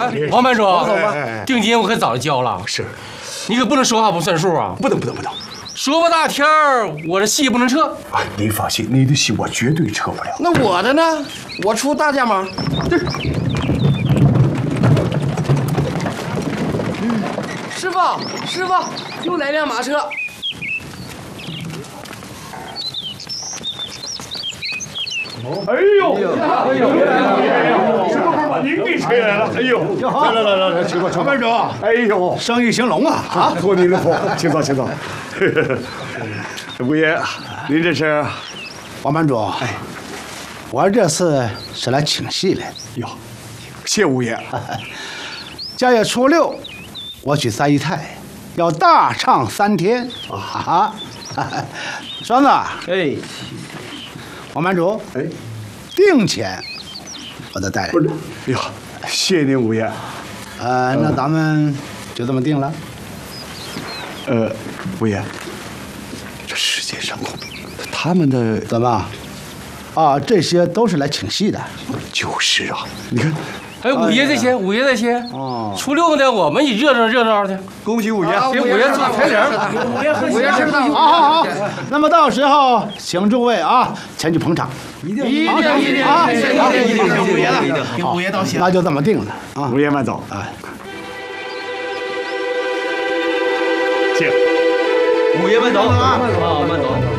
王班主，定金我可早就交了。 是， 你可不能说话不算数啊！ 不能。 说吧大天儿，我这戏不能撤。 哎，你放心，你的戏我绝对撤不了。 那我的呢？我出大价码。师傅，又来辆马车。 哎呦！这不是把您给吹来了？哎呦！来，请坐，班主。哎呦， 生意兴隆啊！ 啊，托您的福，请坐。五爷，您这是？ 王班主，哎，我这次是来请戏来的。 哟，谢五爷。 9月初6，我去三姨太，要大唱3天啊！双子， 哎， 王班主， 哎， 定钱我都带来。 哟，谢您五爷。 那咱们就这么定了。 五爷，这世界上他们的怎么？啊，这些都是来请戏的。 就是啊，你看， 哎，五爷在先。 哦， 初6呢，我们也热闹的。 恭喜五爷， 给五爷做彩礼。 五爷吃大好。那么到时候请诸位啊前去捧场。一定啊！ 五爷了，给五爷道谢。 那就这么定了啊！ 五爷慢走。 哎， 谢。 五爷慢走啊，慢走。